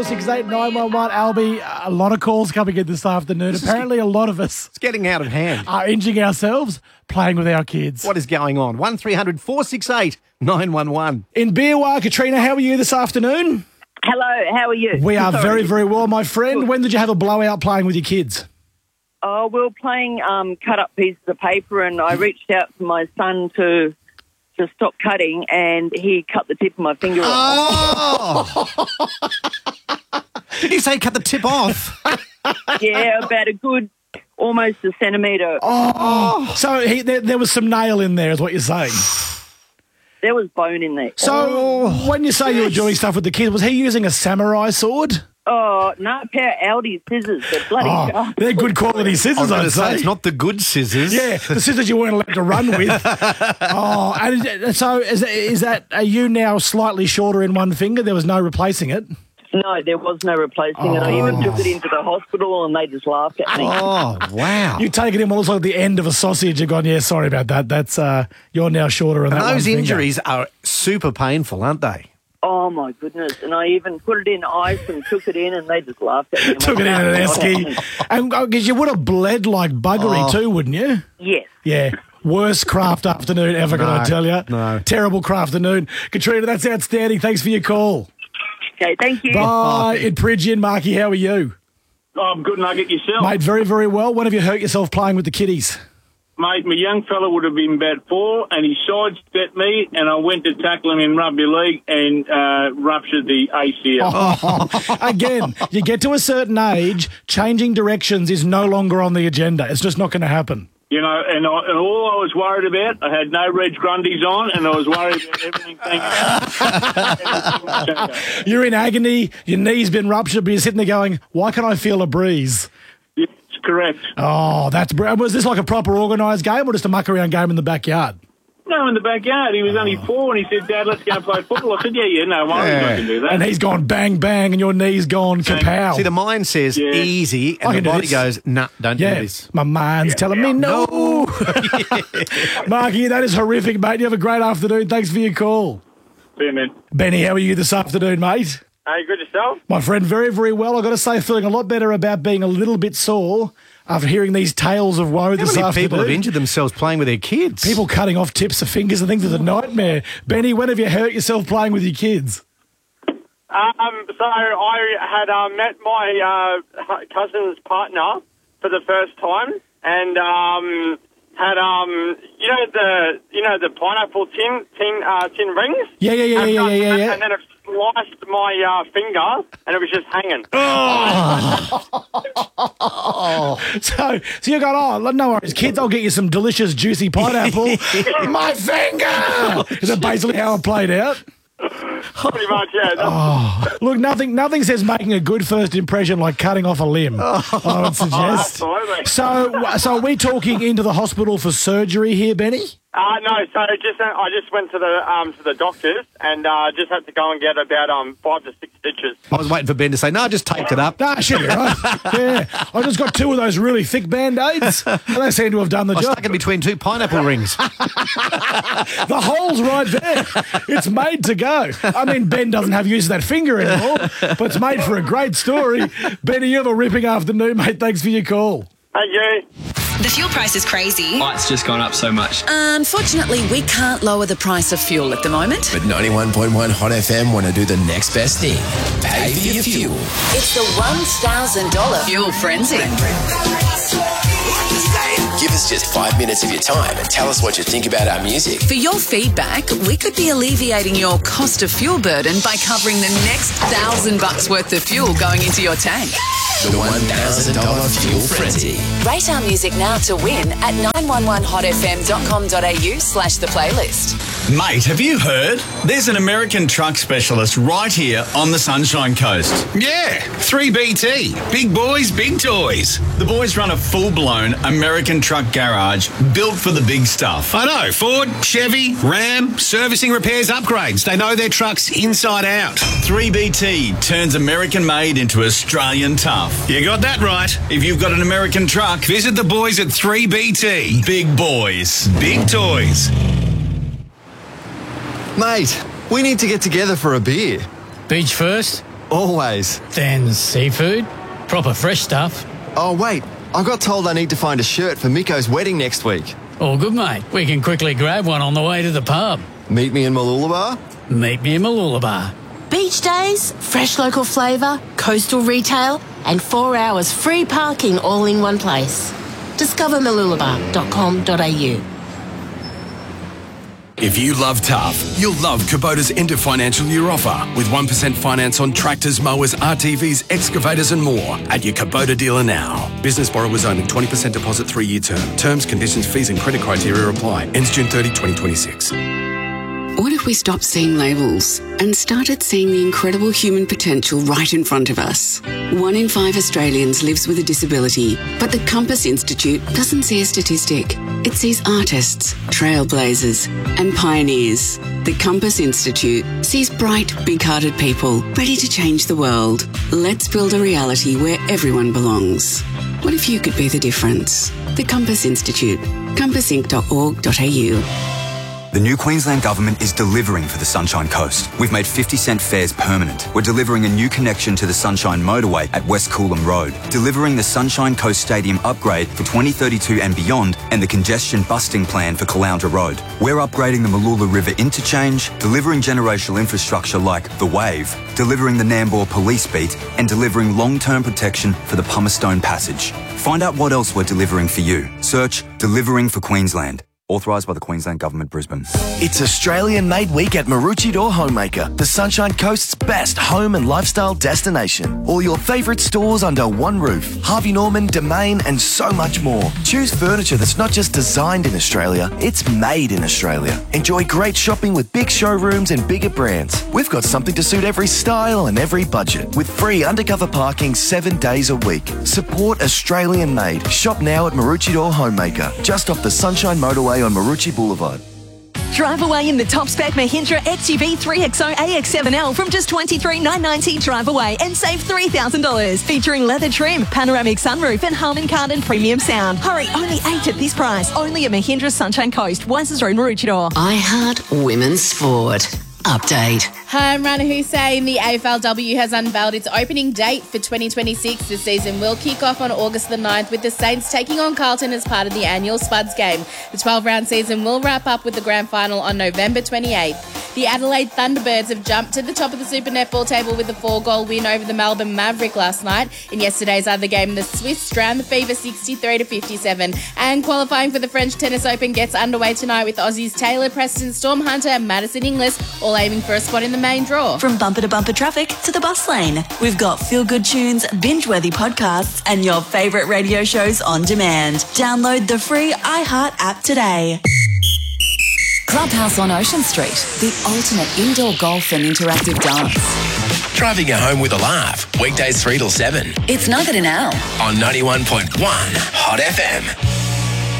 468 911. Albie, a lot of calls coming in this afternoon. Apparently a lot of us It's getting out of hand. are injuring ourselves playing with our kids. What is going on? 1300 468 911. In Beerwah, Katrina, how are you this afternoon? Hello, how are you? We are Sorry. very, very well, my friend. When did you have a blowout playing with your kids? Oh, we were playing cut up pieces of paper, and I reached out to my son to stop cutting, and he cut the tip of my finger off. Oh! Did you say cut the tip off? Yeah, about a good almost a centimetre. Oh, so there was some nail in there, is what you're saying. There was bone in there. So when you say you were doing stuff with the kids, was he using a samurai sword? Oh, no, a pair of Aldi scissors. They're bloody sharp. They're good quality scissors, I'd say. It's not the good scissors. Yeah, the scissors you weren't allowed to run with. And so is that, are you now slightly shorter in one finger? There was no replacing it? No, there was no replacing it. I even took it into the hospital, and they just laughed at me. Oh, wow. You take it in almost like the end of a sausage. You've gone, yeah, sorry about that. That's you're now shorter in that one Those finger. injuries are super painful, aren't they? Oh, my goodness. And I even put it in ice and took it in, and they just laughed at me. Took it in an esky. And because you would have bled like buggery too, wouldn't you? Yes. Yeah. Worst craft afternoon ever, can I tell you? No. Terrible craft afternoon. Katrina, that's outstanding. Thanks for your call. Okay, thank you. Bye. In Pridgeon, Marky, how are you? Oh, I'm good, Nugget. Yourself? Mate, very, very well. When have you hurt yourself playing with the kiddies? Mate, my young fella would have been about 4, and he sidestepped me, and I went to tackle him in rugby league and ruptured the ACL. Again, you get to a certain age, changing directions is no longer on the agenda. It's just not going to happen. You know, and all I was worried about, I had no Reg Grundies on, and I was worried about everything. You're in agony, your knee's been ruptured, but you're sitting there going, why can't I feel a breeze? Yes, correct. Oh, was this like a proper organised game or just a muck around game in the backyard? No, in the backyard. He was only 4, and he said, Dad, let's go play football. I said, yeah, no worries, I can do that. And he's gone bang, bang, and your knee's gone kapow. See, the mind says easy, I and the can do body this. goes, nah, don't do Yeah, this. my mind's telling me no. Marky, that is horrific, mate. You have a great afternoon. Thanks for your call. See you, man. Benny, how are you this afternoon, mate? Hey, good yourself? My friend, very, very well. I've got to say, feeling a lot better about being a little bit sore after hearing these tales of woe this How many afternoon. people have injured themselves playing with their kids? People cutting off tips of fingers and things is a nightmare. Benny, when have you hurt yourself playing with your kids? So I had met my cousin's partner for the first time, and had the pineapple tin rings. Yeah. And then it sliced my finger, and it was just hanging. So you're going, oh, no worries, kids, I'll get you some delicious, juicy pineapple. My finger! Is that basically how it played out? Pretty much, yeah. Look, nothing says making a good first impression like cutting off a limb, I would suggest. Absolutely. So are we talking into the hospital for surgery here, Benny? No, so I just went to the doctors and just had to go and get about 5 to 6 stitches. I was waiting for Ben to say, no, just taped it up. Nah, should be right. Yeah, I just got 2 of those really thick Band-Aids, and they seem to have done the I job. stuck it between 2 pineapple rings. The hole's right there. It's made to go. I mean, Ben doesn't have use of that finger anymore, but it's made for a great story. Benny, you have a ripping afternoon, mate. Thanks for your call. Thank you. The fuel price is crazy. It's just gone up so much. Unfortunately, we can't lower the price of fuel at the moment. But 91.1 Hot FM want to do the next best thing. Pay for your fuel. It's the $1,000 fuel frenzy. Give us just 5 minutes of your time and tell us what you think about our music. For your feedback, we could be alleviating your cost of fuel burden by covering the next $1,000 worth of fuel going into your tank. The $1,000 Fuel Frenzy. Rate our music now to win at 911hotfm.com.au/the playlist. Mate, have you heard? There's an American truck specialist right here on the Sunshine Coast. Yeah, 3BT. Big boys, big toys. The boys run a full-blown American truck garage built for the big stuff. I know, Ford, Chevy, Ram, servicing, repairs, upgrades. They know their trucks inside out. 3BT turns American-made into Australian tough. You got that right. If you've got an American truck, Visit the boys at 3BT. big boys. Big toys. Mate, we need to get together for a beer. Beach first, always. Then seafood? Proper fresh stuff? Oh, wait. I got told I need to find a shirt for Miko's wedding next week. All good, mate. We can quickly grab one on the way to the pub. Meet me in Mooloolaba? Meet me in Mooloolaba. Beach days, fresh local flavour, coastal retail, and 4 hours free parking all in one place. Discover mooloolaba.com.au. If you love tough, you'll love Kubota's end of financial year offer with 1% finance on tractors, mowers, RTVs, excavators and more at your Kubota dealer now. Business borrowers only, 20% deposit, 3-year term. Terms, conditions, fees and credit criteria apply. Ends June 30, 2026. What if we stopped seeing labels and started seeing the incredible human potential right in front of us? 1 in 5 Australians lives with a disability, but the Compass Institute doesn't see a statistic. It sees artists, trailblazers, and pioneers. The Compass Institute sees bright, big-hearted people ready to change the world. Let's build a reality where everyone belongs. What if you could be the difference? The Compass Institute. compassinc.org.au. The new Queensland Government is delivering for the Sunshine Coast. We've made 50-cent fares permanent. We're delivering a new connection to the Sunshine Motorway at West Coolum Road, delivering the Sunshine Coast Stadium upgrade for 2032 and beyond, and the congestion busting plan for Caloundra Road. We're upgrading the Mooloola River interchange, delivering generational infrastructure like the Wave, delivering the Nambour Police Beat, and delivering long-term protection for the Pumicestone Passage. Find out what else we're delivering for you. Search Delivering for Queensland. Authorised by the Queensland Government, Brisbane. It's Australian Made Week at Maroochydore Homemaker, the Sunshine Coast's best home and lifestyle destination. All your favourite stores under one roof. Harvey Norman, Domain and so much more. Choose furniture that's not just designed in Australia, it's made in Australia. Enjoy great shopping with big showrooms and bigger brands. We've got something to suit every style and every budget, with free undercover parking 7 days a week. Support Australian Made. Shop now at Maroochydore Homemaker, just off the Sunshine Motorway on Maroochy Boulevard. Drive away in the top spec Mahindra XUV 3XO AX7L from just $23,990 drive away and save $3,000. Featuring leather trim, panoramic sunroof and Harman Kardon premium sound. Hurry, only 8 at this price. Only at Mahindra Sunshine Coast, Weiss's Road, Maroochydore. I Heart Women's Sport. Update. Hi, I'm Rana Hussein. The AFLW has unveiled its opening date for 2026. The season will kick off on August the 9th with the Saints taking on Carlton as part of the annual Spuds game. The 12-round season will wrap up with the grand final on November 28th. The Adelaide Thunderbirds have jumped to the top of the Super Netball table with a 4-goal win over the Melbourne Maverick last night. In yesterday's other game, the Swiss drowned the Fever 63-57. And qualifying for the French Tennis Open gets underway tonight with Aussies Taylor Preston, Storm Hunter and Madison Inglis all aiming for a spot in the main draw. From bumper to bumper traffic to the bus lane, we've got feel-good tunes, binge-worthy podcasts and your favourite radio shows on demand. Download the free iHeart app today. Clubhouse on Ocean Street, the ultimate indoor golf and interactive dance. Driving you home with a laugh. Weekdays 3 till 7. It's Nugget and Al. On 91.1 Hot FM.